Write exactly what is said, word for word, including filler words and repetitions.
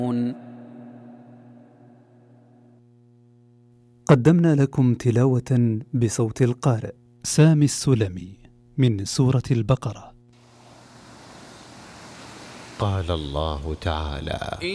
قدمنا لكم تلاوة بصوت القارئ سامي السلمي من سورة البقرة. قال الله تعالى: